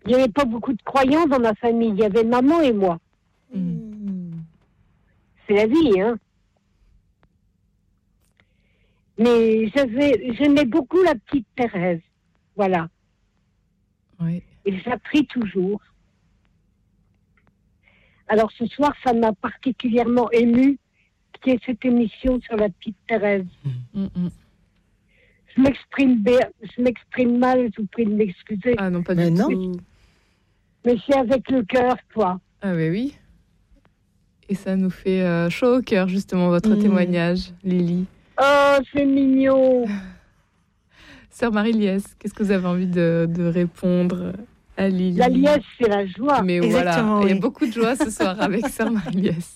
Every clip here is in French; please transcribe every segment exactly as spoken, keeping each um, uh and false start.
il n'y avait pas beaucoup de croyants dans ma famille. Il y avait maman et moi. Mmh. C'est la vie, hein. Mais j'avais, j'aimais beaucoup la petite Thérèse. Voilà. Oui. Et je la prie toujours. Alors ce soir, ça m'a particulièrement émue qu'il y ait cette émission sur la petite Thérèse. Mmh, mmh. Je m'exprime bien, je m'exprime mal, je vous prie de m'excuser. Ah non, pas Mais du non. tout. Mais c'est avec le cœur, quoi. Ah oui, oui. Et ça nous fait euh, chaud au cœur, justement, votre Mmh. témoignage, Lily. Oh, c'est mignon. Sœur Marie-Liesse, qu'est-ce que vous avez envie de, de répondre à Lily? La liesse, c'est la joie. Mais Exactement, voilà, il y a oui. beaucoup de joie ce soir avec Sœur Marie-Liesse.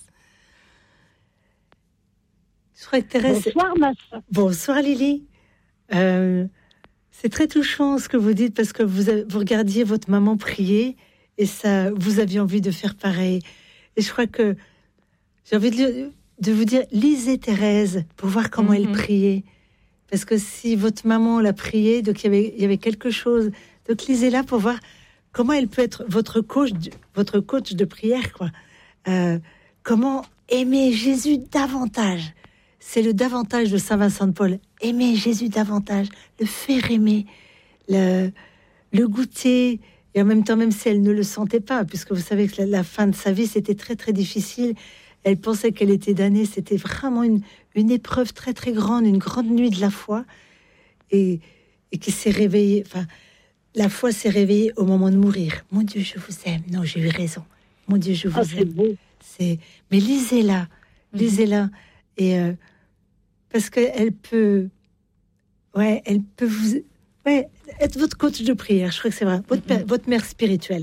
Je crois que Thérèse. Bonsoir, ma soeur. Bonsoir Lily. Euh, c'est très touchant ce que vous dites parce que vous, avez- vous regardiez votre maman prier et ça, vous aviez envie de faire pareil. Et je crois que j'ai envie de, de vous dire, lisez Thérèse pour voir comment Mhm. elle priait. Parce que si votre maman l'a prié, donc il y avait, il y avait quelque chose. Donc lisez-la pour voir comment elle peut être votre coach, de- votre coach de prière, quoi. Euh, comment aimer Jésus davantage. C'est le davantage de Saint Vincent de Paul. Aimer Jésus davantage, le faire aimer, le, le goûter. Et en même temps, même si elle ne le sentait pas, puisque vous savez que la, la fin de sa vie, c'était très, très difficile. Elle pensait qu'elle était damnée. C'était vraiment une, une épreuve très, très grande, une grande nuit de la foi. Et, et qui s'est réveillée. Enfin, la foi s'est réveillée au moment de mourir. Mon Dieu, je vous aime. Non, j'ai eu raison. Mon Dieu, je vous Oh, c'est aime. beau. C'est... Mais lisez-la, lisez-la. Et euh, parce qu'elle peut, ouais, elle peut vous, ouais, être votre coach de prière. Je crois que c'est vrai, votre, père- votre mère spirituelle.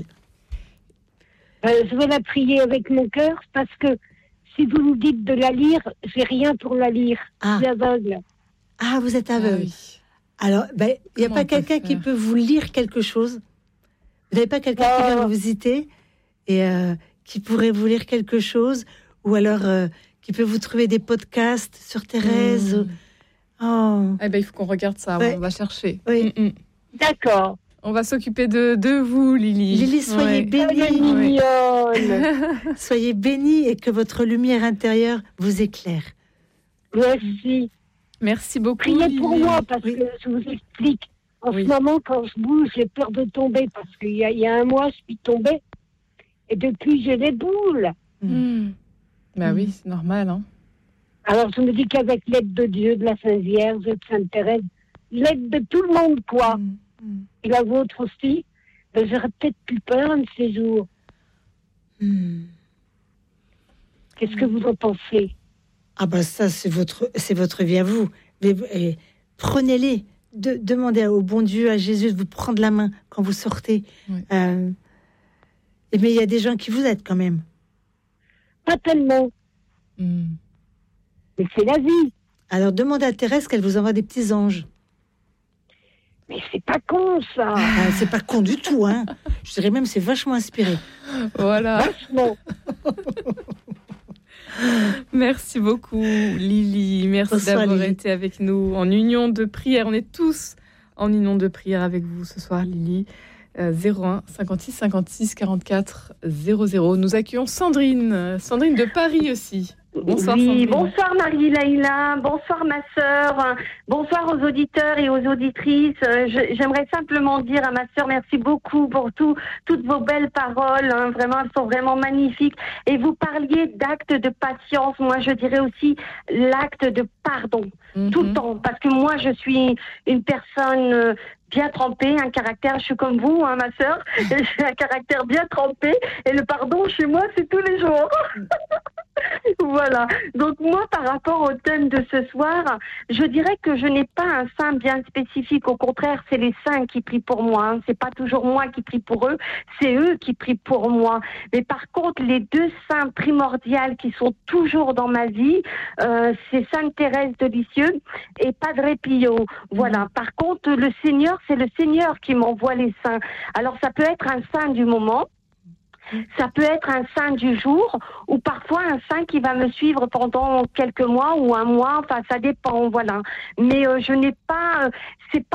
Euh, je vais la prier avec mon cœur parce que si vous me dites de la lire, j'ai rien pour la lire. Ah. Je suis aveugle. Ah, vous êtes Ah aveugle. oui. Alors, ben, il n'y a Comment pas on peut quelqu'un qui faire peut vous lire quelque chose. Vous n'avez pas quelqu'un qui vient Oh. vous visiter et euh, qui pourrait vous lire quelque chose, ou alors euh, qui peut vous trouver des podcasts sur Thérèse. Mmh. ou- Oh, Eh ben, il faut qu'on regarde ça, Ouais. on va chercher. Oui. Mm, mm. D'accord. On va s'occuper de, de vous, Lily. Lily, soyez Ouais. Elle est bénie, mignonne. soyez bénie et que votre lumière intérieure vous éclaire. Merci. Merci beaucoup, Priez Lily. pour moi parce Oui. que je vous explique. En Oui. ce moment, quand je bouge, j'ai peur de tomber parce qu'il y a, il y a un mois, je suis tombée. Et depuis, j'ai des boules. Mm. Bah Mm. oui, c'est normal. Hein. Alors, je me dis qu'avec l'aide de Dieu, de la Sainte Vierge, de Sainte Thérèse, l'aide de tout le monde, quoi, Mm, mm, et la vôtre aussi, ben, j'aurais peut-être plus peur un de ces jours. mm. Qu'est-ce que vous en pensez? Ah bah ça, c'est votre, c'est votre vie à vous. Mais, et prenez-les. De, demandez au bon Dieu, à Jésus, de vous prendre la main quand vous sortez. Oui. Euh, et mais il y a des gens qui vous aident quand même. Pas tellement, Mm. mais c'est la vie. Alors demandez à Thérèse qu'elle vous envoie des petits anges. Mais c'est pas con, ça. Ah, c'est pas con du tout, hein. Je dirais même c'est vachement inspiré. Voilà. Vachement. Merci beaucoup, Lily. Merci Bonsoir, d'avoir Lily. été avec nous en union de prière. On est tous en union de prière avec vous ce soir, Lily. Euh, zéro un cinquante-six cinquante-six quarante-quatre zéro zéro. Nous accueillons Sandrine, Sandrine de Paris aussi. Bonsoir, Oui, Sandrine. bonsoir Marie-Laïla, bonsoir ma sœur, bonsoir aux auditeurs et aux auditrices. Euh, je- J'aimerais simplement dire à ma sœur merci beaucoup pour tout, toutes vos belles paroles, hein. Vraiment, elles sont vraiment magnifiques. Et vous parliez d'acte de patience, moi je dirais aussi l'acte de pardon, Mhm. tout le temps, parce que moi je suis une personne euh, bien trempée, un caractère, je suis comme vous, hein, ma sœur, j'ai un caractère bien trempé, et le pardon chez moi c'est tous les jours. Voilà. Donc moi, par rapport au thème de ce soir, je dirais que je n'ai pas un saint bien spécifique. Au contraire, c'est les saints qui prient pour moi. Hein. C'est pas toujours moi qui prie pour eux, c'est eux qui prient pour moi. Mais par contre, les deux saints primordiales qui sont toujours dans ma vie, euh, c'est Sainte Thérèse de Lisieux et Padre Pio. Voilà. Par contre, le Seigneur, c'est le Seigneur qui m'envoie les saints. Alors ça peut être un saint du moment. Ça peut être un saint du jour ou parfois un saint qui va me suivre pendant quelques mois ou un mois, enfin ça dépend, voilà. Mais euh, je n'ai pas, euh, c'est pas